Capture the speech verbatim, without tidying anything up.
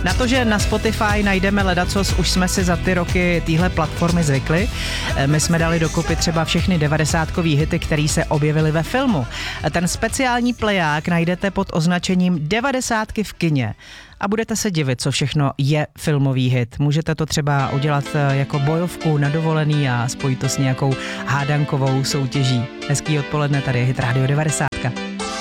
Na to, že na Spotify najdeme ledacos, už jsme si za ty roky téhle platformy zvykli. My jsme dali dokupy třeba všechny devadesátkový hity, které se objevily ve filmu. Ten speciální pleják najdete pod označením devadesátky v kině. A budete se divit, co všechno je filmový hit. Můžete to třeba udělat jako bojovku na dovolený a spojit to s nějakou hádankovou soutěží. Hezký odpoledne, tady je Hit Radio devadesát.